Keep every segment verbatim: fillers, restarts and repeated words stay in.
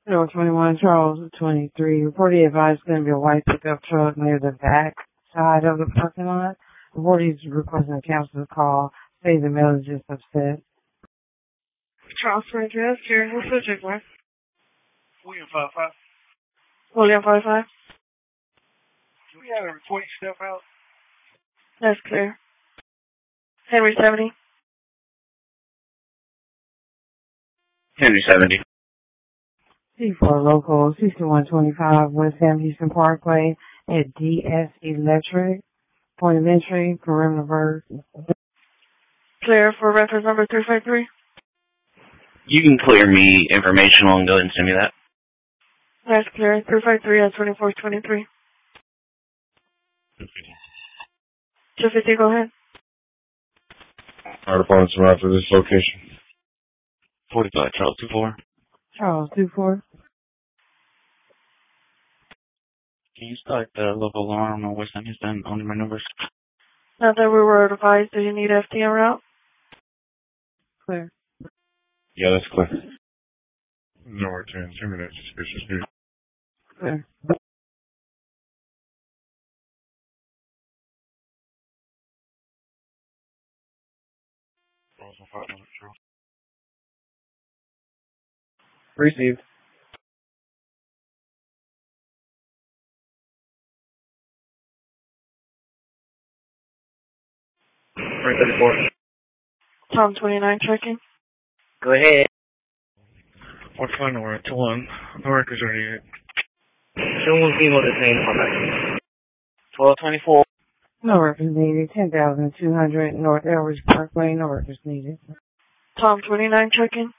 zero twenty-one Charles twenty-three. Reported advised going to be a white pickup truck near the back side of the parking lot. Reported requesting a cancel the call. Say the mail is just upset. Charles twenty-three, that's Jerry. What's the subject line? William five five. William five five. Do we have a recording stuff out? That's clear. Henry seventy. Henry seventy. C four local sixty-one twenty-five West Sam Houston Parkway at D S Electric. Point of entry, perimeter verse. Clear for reference number three five three. You can clear me informational and go ahead and send me that. That's clear. three five three at twenty-four twenty-three. two fifty, go ahead. Fire department's around to this location. forty-five Charles two four. Charles two four. Can you start the local alarm on West End Houston on my numbers? Now that we were advised, do you need F T M route? Clear. Yeah, that's clear. Nowhere to intimidate suspicious news. Clear. Received. three thirty-four. Tom twenty-nine checking. Go ahead. What's phone number? Two one. No records are here. Someone see what the same contact. twelve twenty-four. No records needed. ten thousand two hundred North Elridge Parkway. No records needed. Tom twenty-nine checking.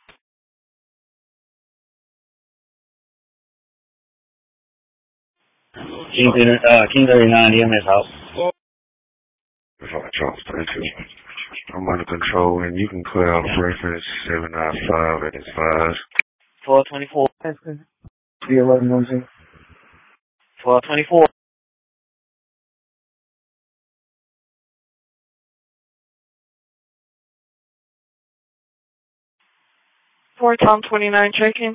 King, uh, King thirty-nine, E M S house. Charles thirty-two. I'm under control, and you can clear out reference seven nine five at its five. twelve twenty-four. That's good. D eleven one two. twelve twenty-four. four Tom twenty-nine checking.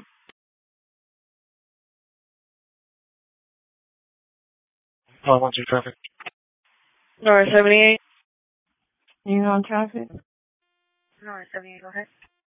Oh, one two traffic. North seventy-eight. You know on traffic? North seventy-eight, go ahead.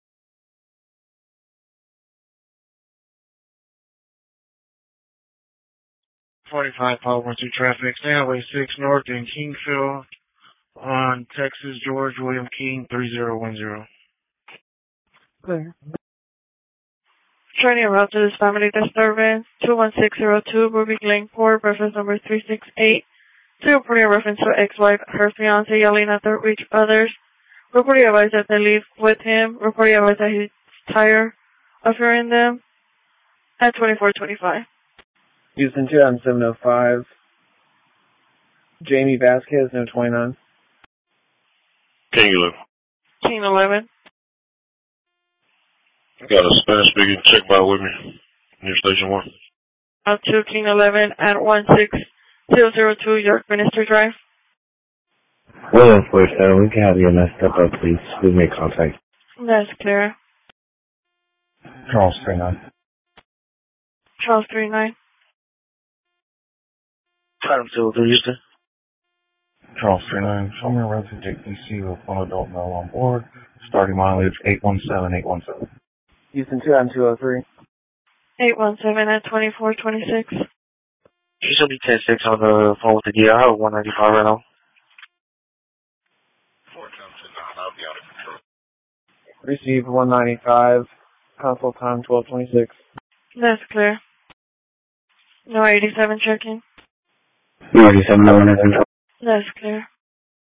forty-five Paul one two traffic. Stay Highway six North in Kingfield on Texas George William King three zero one zero. Clear. Turning around to this family disturbance. two one six zero two Ruby Glencourt, reference number three six eight. To reporting a reference to ex-wife, her fiance yelling at the each others. Reporting advised that they leave with him. Reporting advised that he's tired of hearing them. At twenty-four twenty-five. Houston two on seven oh five. Jamie Vasquez, no twenty-nine. King eleven. King eleven. Got a Spanish speaking check by with me near station one. Up to King eleven at one six zero zero two York Minister Drive. William four seven, we can have you messed up, up, please. Please make contact. That's clear. Charles thirty-nine. Charles thirty-nine. Adam two three Houston. Charles thirty-nine. Show me a resident J P C with one adult male on board. Starting mileage eight one seven eight one seven. Houston two on two oh three. eight one seven at twenty-four twenty-six. You should be ten six on the phone with the D R. I have one ninety-five right now. I'll be out of control. Received one ninety-five. Console time twelve twenty-six. That's clear. No eighty-seven checking. No eighty-seven, no one is in control. That's clear.